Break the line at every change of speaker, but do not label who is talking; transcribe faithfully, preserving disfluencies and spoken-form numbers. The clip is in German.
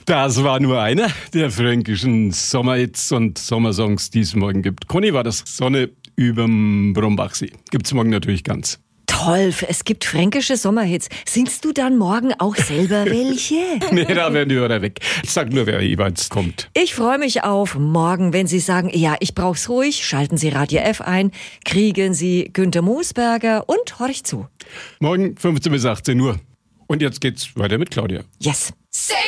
Das war nur einer der fränkischen Sommerhits und Sommersongs, die es morgen gibt. Conny, war das Sonne überm Brombachsee. Gibt's morgen natürlich ganz.
Toll, es gibt fränkische Sommerhits. Singst du dann morgen auch selber welche?
Nee, da werden die Hörer weg. Ich sag nur, wer jeweils kommt.
Ich freue mich auf morgen, wenn Sie sagen, ja, ich brauch's ruhig, schalten Sie Radio F ein, kriegen Sie Günter Moosberger und horch zu.
Morgen fünfzehn bis achtzehn Uhr. Und jetzt geht's weiter mit Claudia.
Yes.